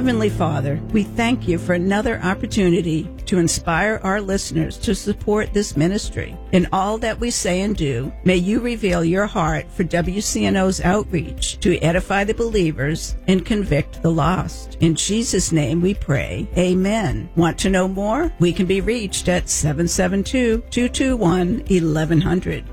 Heavenly Father, we thank you for another opportunity to inspire our listeners to support this ministry. In all that we say and do, may you reveal your heart for WCNO's outreach to edify the believers and convict the lost. In Jesus' name we pray. Amen. Want to know more? We can be reached at 772-221-1100.